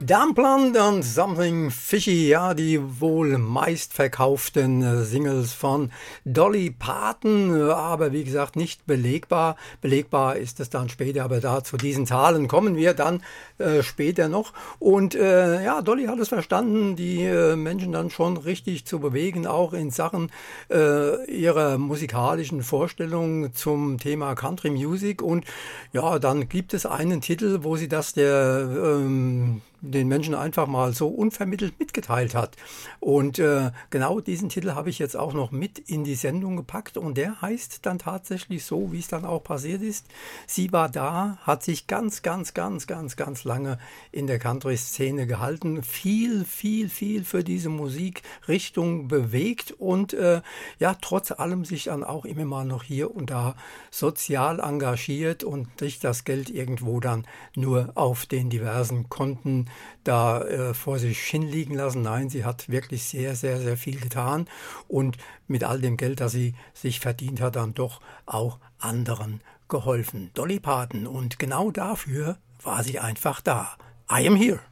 Dumpland and Something Fishy, ja, die wohl meistverkauften Singles von Dolly Parton, aber wie gesagt nicht belegbar. Belegbar ist es dann später, aber da zu diesen Zahlen kommen wir dann später noch. Und ja, Dolly hat es verstanden, die Menschen dann schon richtig zu bewegen, auch in Sachen ihrer musikalischen Vorstellungen zum Thema Country Music. Und ja, dann gibt es einen Titel, wo sie das den Menschen einfach mal so unvermittelt mitgeteilt hat. Und genau diesen Titel habe ich jetzt auch noch mit in die Sendung gepackt und der heißt dann tatsächlich so, wie es dann auch passiert ist. Sie war da, hat sich ganz lange in der Country-Szene gehalten, viel für diese Musikrichtung bewegt und ja, trotz allem sich dann auch immer mal noch hier und da sozial engagiert und nicht das Geld irgendwo dann nur auf den diversen Konten da vor sich hinliegen lassen. Nein, sie hat wirklich sehr viel getan und mit all dem Geld, das sie sich verdient hat, dann doch auch anderen geholfen. Dolly Parton, und genau dafür war sie einfach da. I am here.